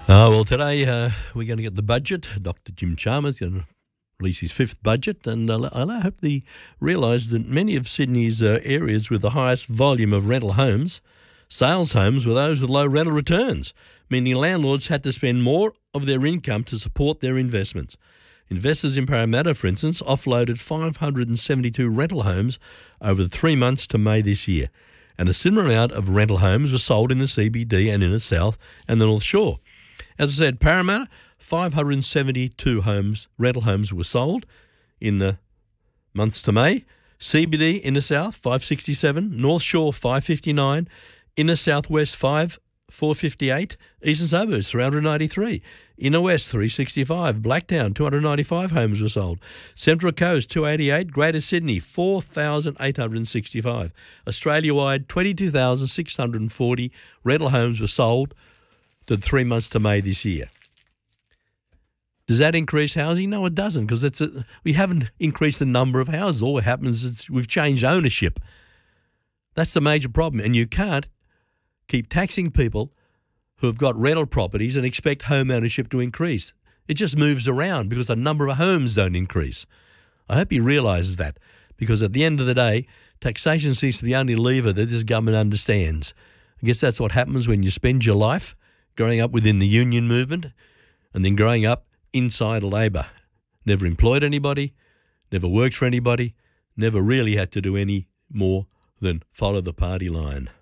Well, today we're going to get the budget. Dr. Jim Chalmers going to release his fifth budget, and I hope they realise that many of Sydney's areas with the highest volume of rental homes, sales homes, were those with low rental returns, meaning landlords had to spend more of their income to support their investments. Investors in Parramatta, for instance, offloaded 572 rental homes over the 3 months to May this year, and a similar amount of rental homes were sold in the CBD and inner south and the North Shore. As I said, Parramatta, 572 rental homes were sold in the months to May. CBD, inner south, 567. North Shore, 559. Inner southwest, 458. Eastern suburbs, 393. Inner west, 365. Blacktown, 295 homes were sold. Central Coast, 288. Greater Sydney, 4,865. Australia-wide, 22,640 rental homes were sold to 3 months to May this year. Does that increase housing? No, it doesn't, because we haven't increased the number of houses. All that happens is we've changed ownership. That's the major problem, and you can't keep taxing people who have got rental properties and expect home ownership to increase. It just moves around because the number of homes don't increase. I hope he realises that, because at the end of the day, taxation seems to be the only lever that this government understands. I guess that's what happens when you spend your life growing up within the union movement and then growing up inside Labor. Never employed anybody, never worked for anybody, never really had to do any more than follow the party line.